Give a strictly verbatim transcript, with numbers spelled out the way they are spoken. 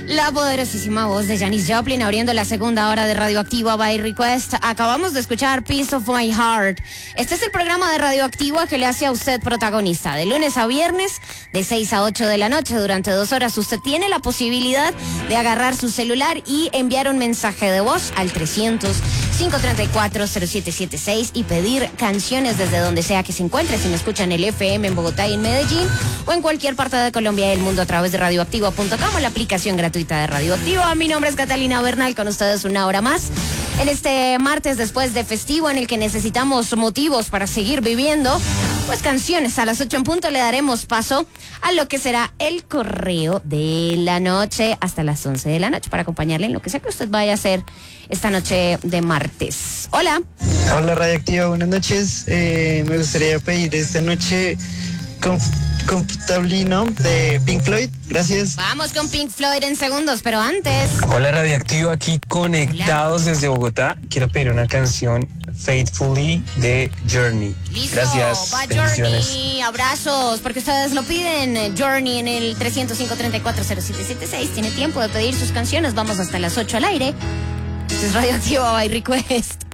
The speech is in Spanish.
La poderosísima voz de Janis Joplin abriendo la segunda hora de Radioactiva by Request. Acabamos de escuchar Piece of My Heart. Este es el programa de Radioactiva que le hace a usted protagonista. De lunes a viernes, de seis a ocho de la noche, durante dos horas, usted tiene la posibilidad de agarrar su celular y enviar un mensaje de voz al trescientos, cinco treinta y cuatro, cero siete siete seis y pedir canciones desde donde sea que se encuentre. Si me escuchan el F M en Bogotá y en Medellín, o en cualquier parte de Colombia y el mundo a través de radioactiva punto com o la aplicación gratuita de Radioactiva. Mi nombre es Catalina Bernal, con ustedes una hora más en este martes después de festivo, en el que necesitamos motivos para seguir viviendo. Pues canciones. A las ocho en punto le daremos paso a lo que será el correo de la noche hasta las once de la noche para acompañarle en lo que sea que usted vaya a hacer esta noche de martes. Hola. Hola Radioactiva, buenas noches. Eh, me gustaría pedir esta noche Comfortablino de Pink Floyd. Gracias. Vamos con Pink Floyd en segundos, pero antes. Hola Radioactivo, aquí conectados Hola. Desde Bogotá. Quiero pedir una canción, Faithfully, de Journey. Listo. Gracias. Va Journey, abrazos, porque ustedes lo piden. Journey en el trescientos, cinco treinta y cuatro, cero siete siete seis. Tiene tiempo de pedir sus canciones. Vamos hasta las ocho al aire. Esto es Radioactiva by Request.